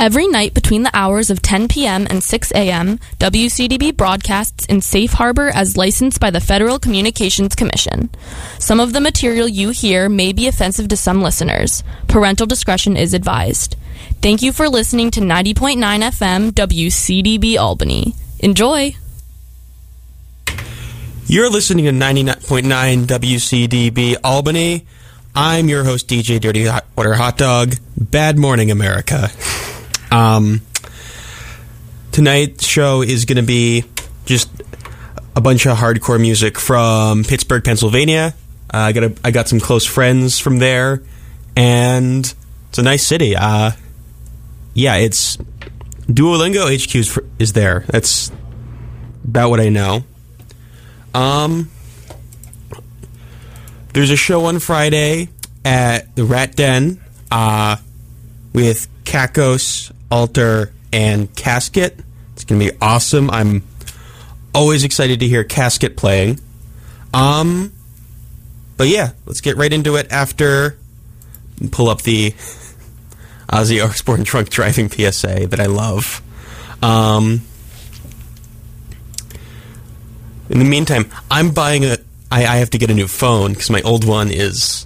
Every night between the hours of 10 p.m. and 6 a.m., WCDB broadcasts in safe harbor as licensed by the Federal Communications Commission. Some of the material you hear may be offensive to some listeners. Parental discretion is advised. Thank you for listening to 90.9 FM WCDB Albany. Enjoy! You're listening to 99.9 WCDB Albany. I'm your host, DJ Dirty Water Hot Dog. Bad morning, America. Tonight's show is going to be just a bunch of hardcore music from Pittsburgh, Pennsylvania. I got some close friends from there, and it's a nice city. It's Duolingo HQ is there. That's about what I know. There's a show on Friday at the Rat Den with Kakos, Alter, and Casket. It's going to be awesome. I'm always excited to hear Casket playing. But yeah, let's get right into it after pull up the Ozzy Osbourne drunk driving PSA that I love. In the meantime, I'm buying I have to get a new phone because my old one is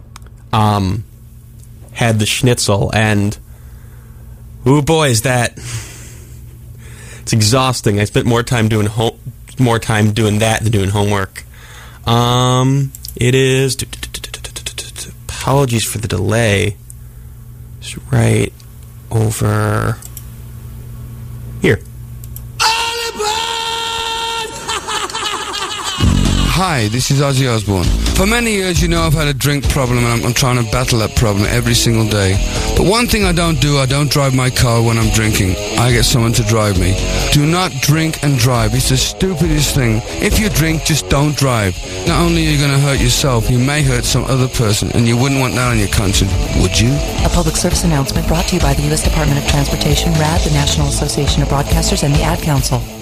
had the schnitzel, and ooh boy, is that it's exhausting. I spent more time doing that than doing homework. It is apologies for the delay. It's right over here. Hi, this is Ozzy Osbourne. For many years, you know I've had a drink problem, and I'm trying to battle that problem every single day. But one thing I don't drive my car when I'm drinking. I get someone to drive me. Do not drink and drive. It's the stupidest thing. If you drink, just don't drive. Not only are you going to hurt yourself, you may hurt some other person, and you wouldn't want that on your conscience, would you? A public service announcement brought to you by the U.S. Department of Transportation, RAD, the National Association of Broadcasters, and the Ad Council.